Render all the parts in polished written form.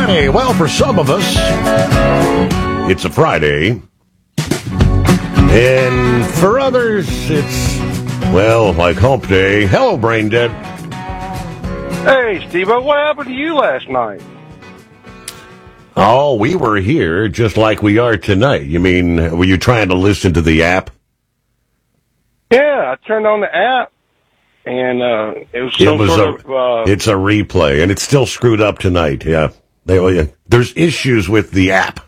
Friday. Well, for some of us, it's a Friday. And for others, it's, well, like hump day. Hello, Brain Dead. Hey, Steve-O, what happened to you last night? Oh, we were here just like we are tonight. You mean, were you trying to listen to the app? Yeah, I turned on the app, and it's a replay, and it's still screwed up tonight, yeah. There's issues with the app.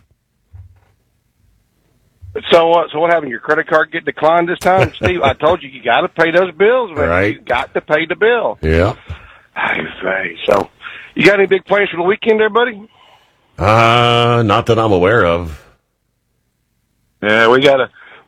So what happened? Your credit card get declined this time, Steve? I told you got to pay those bills, man. Right. You got to pay the bill. Yeah. So, you got any big plans for the weekend there, buddy? Not that I'm aware of. Yeah, we got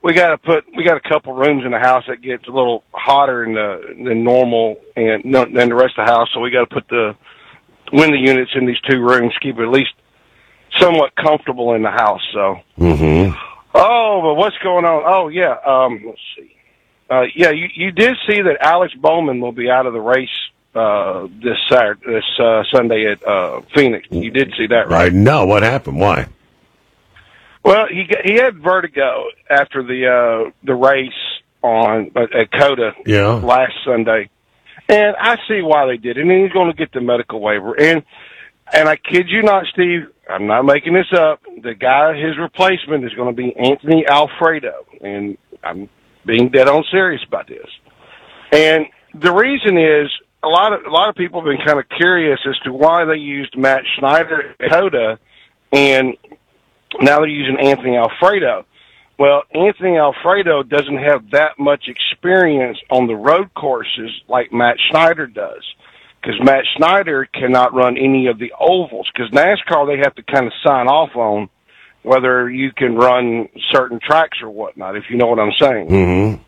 a couple rooms in the house that gets a little hotter than normal and than the rest of the house. So we got to put the window units in these two rooms, keep it at least somewhat comfortable in the house. So. Mm-hmm. Oh, but what's going on? Oh, yeah. Let's see. You did see that Alex Bowman will be out of the race this Sunday at Phoenix. You did see that, right? No. What happened? Why? Well, he had vertigo after the race at COTA last Sunday, and I see why they did it. And he's going to get the medical waiver. And I kid you not, Steve, I'm not making this up. The guy, his replacement, is going to be Anthony Alfredo, and I'm being dead on serious about this. And the reason is a lot of people have been kind of curious as to why they used Matt Schneider at COTA, and now they're using Anthony Alfredo. Well, Anthony Alfredo doesn't have that much experience on the road courses like Matt Schneider does, because Matt Schneider cannot run any of the ovals, because NASCAR, they have to kind of sign off on whether you can run certain tracks or whatnot, if you know what I'm saying. Mm-hmm.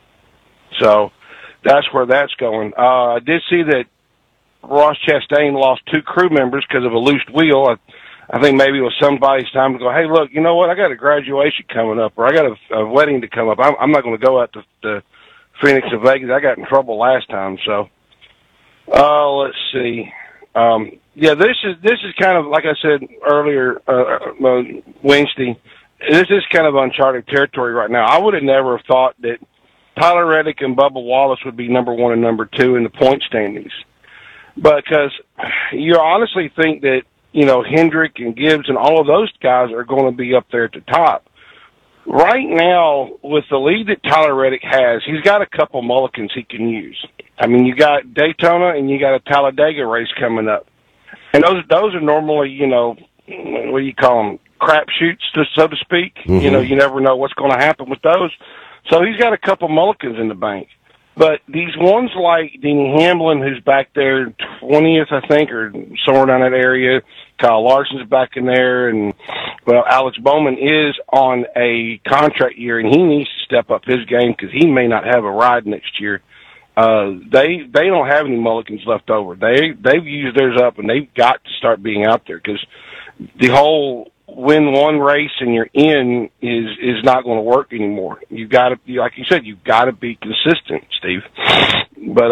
So that's where that's going. I did see that Ross Chastain lost 2 crew members because of a loose wheel. I think maybe it was somebody's time to go, hey, look, you know what? I got a graduation coming up, or I got a wedding to come up. I'm not going to go out to Phoenix or Vegas. I got in trouble last time, so. Let's see. This is kind of, like I said earlier, Wednesday, this is kind of uncharted territory right now. I would have never have thought that Tyler Reddick and Bubba Wallace would be number 1 and number 2 in the point standings. Because you honestly think that, Hendrick and Gibbs and all of those guys are going to be up there at the top. Right now, with the lead that Tyler Reddick has, he's got a couple mulligans he can use. I mean, you got Daytona and you got a Talladega race coming up. And those are normally, what do you call them, crapshoots, so to speak. Mm-hmm. You never know what's going to happen with those. So he's got a couple mulligans in the bank. But these ones like Denny Hamlin, who's back there 20th, I think, or somewhere down that area. Kyle Larson's back in there. And, well, Alex Bowman is on a contract year, and he needs to step up his game because he may not have a ride next year. They don't have any mulligans left over. They've used theirs up, and they've got to start being out there because the whole win one race and you're in is not going to work anymore. You've got to, like you said, you've got to be consistent, Steve. But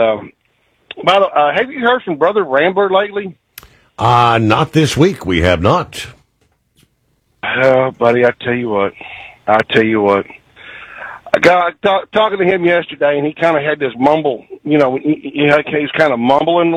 have you heard from Brother Rambler lately? Not this week. We have not. Buddy, I tell you what. I got talking to him yesterday, and he kind of had this mumble. He's kind of mumbling